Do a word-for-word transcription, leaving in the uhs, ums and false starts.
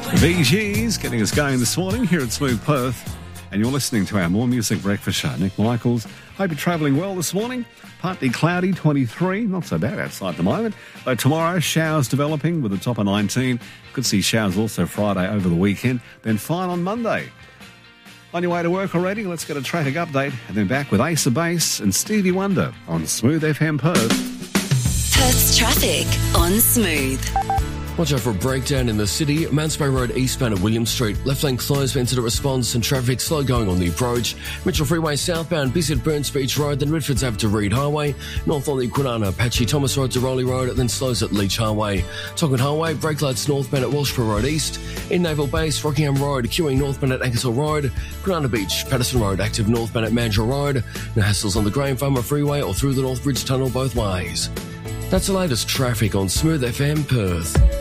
V G's getting us going this morning here at Smooth Perth. And you're listening to our More Music Breakfast Show. Nick Michaels. Hope you're travelling well this morning. Partly cloudy, twenty-three. Not so bad outside at the moment. But tomorrow, showers developing with a top of nineteen. Could see showers also Friday over the weekend. Then fine on Monday. On your way to work already? Let's get a traffic update. And then back with Ace of Base and Stevie Wonder on Smooth F M Perth. Perth's traffic on Smooth. Watch out for a breakdown in the city. Mansbury Road eastbound at William Street. Left lane closed for incident response and traffic slow going on the approach. Mitchell Freeway southbound, busy at Burns Beach Road, then Redford's Ave to Reed Highway. North on the Kwinana, patchy Thomas Road to Rowley Road, then slows at Leach Highway. Tonkin Highway, brake lights northbound at Walshborough Road East. In Naval Base, Rockingham Road, queuing northbound at Ankersall Road. Kwinana Beach, Patterson Road, active northbound at Mandurah Road. No hassles on the Graham Farmer Freeway or through the North Bridge Tunnel both ways. That's the latest traffic on Smooth F M Perth.